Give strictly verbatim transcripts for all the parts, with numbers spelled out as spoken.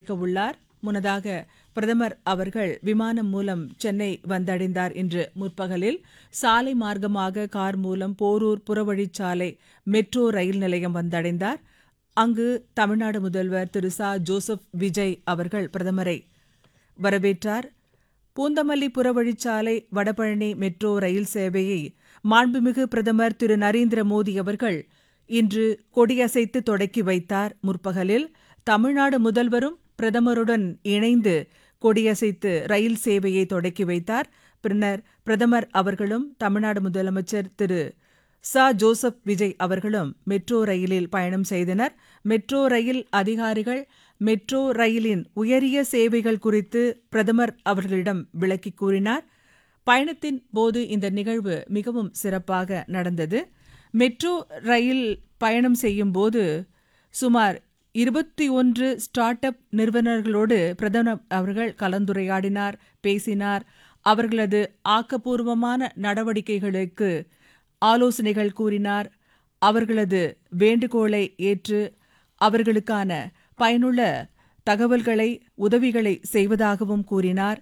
வைக்க உள்ளார். முன்னதாக பிரதமர் அவர்கள் விமானம் மூலம் சென்னை வந்தடைந்தார். இன்று முற்பகலில் சாலை மார்க்கமாக கார் மூலம் போரூர் புறவழிச்சாலை மெட்ரோ ரயில் நிலையம் வந்தடைந்தார். அங்கு தமிழ்நாடு முதல்வர் திரு ச ஜோசப் விஜய் அவர்கள் பிரதமரை வரவேற்றார். பூந்தமல்லி புறவழிச்சாலை வடபழனி மெட்ரோ ரயில் சேவையை மாண்புமிகு பிரதமர் திரு நரேந்திர மோடி அவர்கள் இன்று கொடியசைத்து தொடக்கி வைத்தார். முற்பகலில் தமிழ்நாடு முதல்வரும் பிரதமருடன் இணைந்து கொடியசைத்து ரயில் சேவையை தொடக்கி வைத்தார். பின்னர் பிரதமர் அவர்களும் தமிழ்நாடு முதலமைச்சர் திரு ச ஜோசப் விஜய் அவர்களும் மெட்ரோ ரயிலில் பயணம் செய்தனர். மெட்ரோ ரயில் அதிகாரிகள் மெட்ரோ ரயிலின் உயரிய சேவைகள் குறித்து பிரதமர் அவர்களிடம் விளக்கி கூறினார். பயணத்தின் போது இந்த நிகழ்வு மிகவும் சிறப்பாக நடந்தது. மெட்ரோ ரயில் பயணம் செய்யும் போது சுமார் இருபத்தி ஒன்று ஸ்டார்ட் அப் நிறுவனர்களோடு பிரதமர் அவர்கள் கலந்துரையாடினார், பேசினார். அவர்களது ஆக்கப்பூர்வமான நடவடிக்கைகளுக்கு ஆலோசனைகள் கூறினார். அவர்களது வேண்டுகோளை ஏற்று அவர்களுக்கான பயனுள்ள தகவல்களை உதவிகளை செய்வதாகவும் கூறினார்.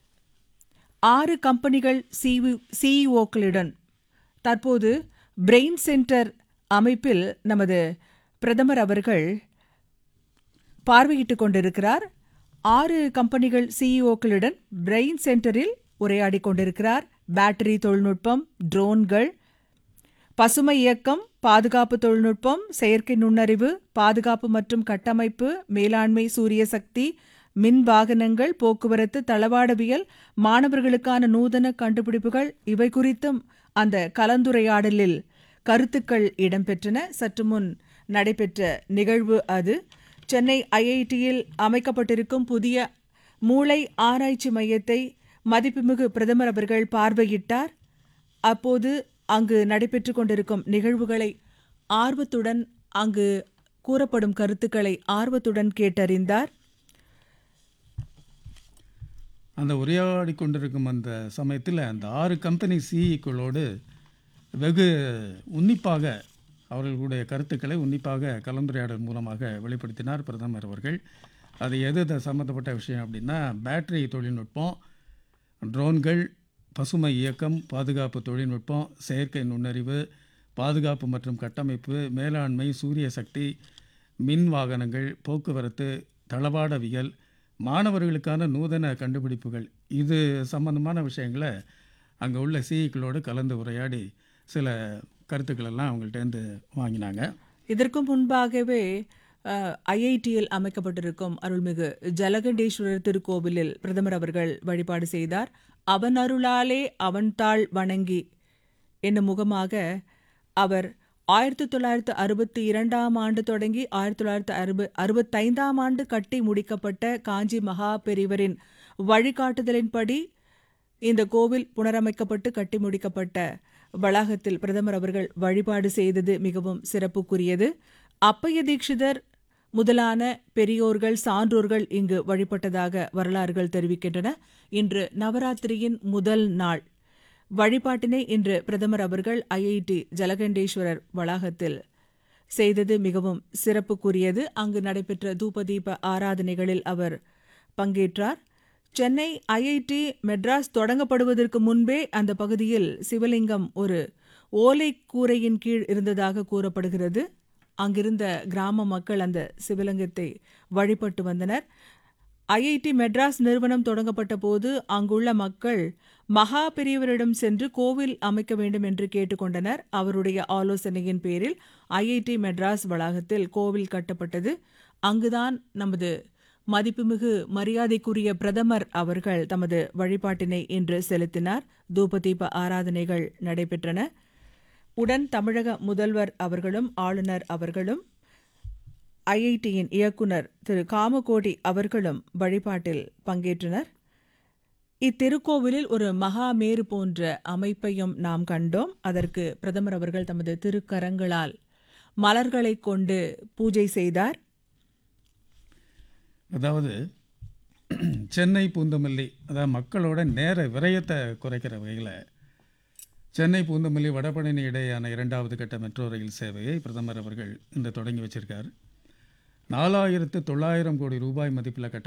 ஆறு கம்பெனிகள் சிஇஓக்களுடன் தற்போது பிரெயின் சென்டர் அமைப்பில் நமது பிரதமர் அவர்கள் பார்வையிட்டுக் கொண்டிருக்கிறார். ஆறு கம்பெனிகள் சிஇஓக்களுடன் பிரெயின் சென்டரில் உரையாடி கொண்டிருக்கிறார். பேட்டரி தொழில்நுட்பம், ட்ரோன்கள், பசுமை இயக்கம், பாதுகாப்பு தொழில்நுட்பம், செயற்கை நுண்ணறிவு, பாதுகாப்பு மற்றும் கட்டமைப்பு, மேலாண்மை, சூரிய சக்தி, மின் வாகனங்கள், போக்குவரத்து, தளவாடவியல், மாணவர்களுக்கான நூதன கண்டுபிடிப்புகள் இவை குறித்தும் அந்த கலந்துரையாடலில் கருத்துக்கள் இடம்பெற்றன. சற்று முன் நடைபெற்ற நிகழ்வு அது. சென்னை ஐஐடியில் அமைக்கப்பட்டிருக்கும் புதிய மூளை ஆராய்ச்சி மையத்தை மதிப்புமிகு பிரதமர் அவர்கள் பார்வையிட்டார். அப்போது அங்கு நடைபெற்றுக் கொண்டிருக்கும் நிகழ்வுகளை ஆர்வத்துடன், அங்கு கூறப்படும் கருத்துக்களை ஆர்வத்துடன் கேட்டறிந்தார். அந்த உரையாடி கொண்டிருக்கும் அந்த சமயத்தில் அந்த ஆறு கம்பெனி சிஇக்களோடு வெகு உன்னிப்பாக அவர்களுடைய கருத்துக்களை உன்னிப்பாக கலந்துரையாடல் மூலமாக வெளிப்படுத்தினார் பிரதமர் அவர்கள். அது எது சம்மந்தப்பட்ட விஷயம் அப்படின்னா, பேட்டரி தொழில்நுட்பம், ட்ரோன்கள், பசுமை இயக்கம், பாதுகாப்பு தொழில்நுட்பம், செயற்கை நுண்ணறிவு, பாதுகாப்பு மற்றும் கட்டமைப்பு, மேலாண்மை, சூரிய சக்தி, மின் வாகனங்கள், போக்குவரத்து, தளவாடவியல், மாணவர்களுக்கான நூதன கண்டுபிடிப்புகள், இது சம்பந்தமான விஷயங்களை அங்கே உள்ள சிஇக்களோடு கலந்து உரையாடி சில கருத்துக்களெல்லாம் அவங்கள்ட்டேருந்து வாங்கினாங்க. இதற்கு முன்பாகவே ஐஐடியில் அமைக்கப்பட்டிருக்கும் அருள்மிகு ஜலகண்டேஸ்வரர் திருக்கோவிலில் பிரதமர் அவர்கள் வழிபாடு செய்தார். அவன் அருளாலே அவன் தாள் வணங்கி என்னும் முகமாக அவர் ஆயிரத்தி தொள்ளாயிரத்து அறுபத்தி இரண்டாம் ஆண்டு தொடங்கி ஆயிரத்தி தொள்ளாயிரத்து அறுப அறுபத்தைந்தாம் ஆண்டு கட்டி முடிக்கப்பட்ட காஞ்சி மகா பெரிவரின் வழிகாட்டுதலின்படி இந்த கோவில் புனரமைக்கப்பட்டு கட்டி முடிக்கப்பட்ட வளாகத்தில் பிரதமர் அவர்கள் வழிபாடு செய்தது மிகவும் சிறப்புக்குரியது. அப்பைய தீட்சிதர் முதலான பெரியோர்கள், சான்றோர்கள் இங்கு வழிபட்டதாக வரலாறுகள் தெரிவிக்கின்றன. இன்று நவராத்திரியின் முதல் நாள் வழிபாட்டினை இன்று பிரதமர் அவர்கள் ஐஐடி ஜலகண்டேஸ்வரர் வளாகத்தில் செய்தது மிகவும் சிறப்புக்குரியது. அங்கு நடைபெற்ற தூபதீப ஆராதனைகளில் அவர் பங்கேற்றார். சென்னை ஐஐடி மெட்ராஸ் தொடங்கப்படுவதற்கு முன்பே அந்த பகுதியில் சிவலிங்கம் ஒரு ஓலை கூரையின் கீழ் இருந்ததாக கூறப்படுகிறது. அங்கிருந்த கிராம மக்கள் அந்த சிவலிங்கத்தை வழிபட்டு வந்தனர். ஐஐடி மெட்ராஸ் நிறுவனம் தொடங்கப்பட்ட போது அங்குள்ள மக்கள் மகா பெரியவரிடம் சென்று கோவில் அமைக்க வேண்டும் என்று கேட்டுக்கொண்டனர். அவருடைய ஆலோசனையின் பேரில் ஐஐடி மெட்ராஸ் வளாகத்தில் கோவில் கட்டப்பட்டது. அங்குதான் நமது மதிப்புமிகு மரியாதைக்குரிய பிரதமர் அவர்கள் தமது வழிபாட்டினை இன்று செலுத்தினார். தூபதீப ஆராதனைகள் நடைபெற்றன. உடன் தமிழக முதல்வர் அவர்களும் ஆளுநர் அவர்களும் ஐஐடியின் இயக்குனர் திரு காமகோடி அவர்களும் வழிபாட்டில் பங்கேற்றனர். இத்திருக்கோவிலில் ஒரு மகாமேரு போன்ற அமைப்பையும் நாம் கண்டோம். அதற்கு பிரதமர் அவர்கள் தமது திருக்கரங்களால் மலர்களை கொண்டு பூஜை செய்தார். அதாவது சென்னை பூந்தமல்லி, அதாவது மக்களோட நேர விரயத்தை குறைக்கிற வகையில் சென்னை பூந்தமல்லி வடபழனி இடையேயான இரண்டாவது கட்ட மெட்ரோ ரயில் சேவையை பிரதமர் அவர்கள் இன்று தொடங்கி வச்சிருக்கார். நாலாயிரத்து தொள்ளாயிரம் கோடி ரூபாய் மதிப்பில் கட்ட